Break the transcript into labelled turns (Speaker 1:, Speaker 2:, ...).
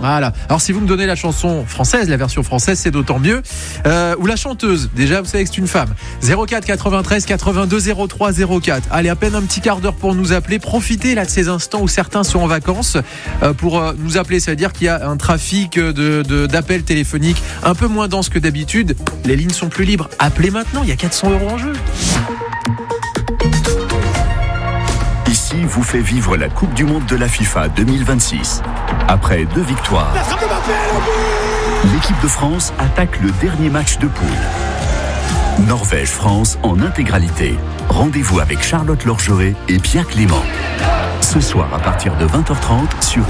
Speaker 1: Voilà. Alors si vous me donnez la chanson française, la version française, c'est d'autant mieux. Ou la chanteuse, déjà vous savez que c'est une femme. 04 93 82 03 04. Allez, à peine un petit quart d'heure pour nous appeler. Profitez là de ces instants où certains sont en vacances pour nous appeler. Ça veut dire qu'il y a un trafic d'appels téléphoniques un peu moins dense que d'habitude. Les lignes sont plus libres. Appelez maintenant, il y a 400 € en jeu.
Speaker 2: Ici vous fait vivre la Coupe du Monde de la FIFA 2026. Après 2 victoires, l'équipe de France attaque le dernier match de poule. Norvège-France en intégralité. Rendez-vous avec Charlotte Lorgeret et Pierre Clément. Ce soir à partir de 20h30 sur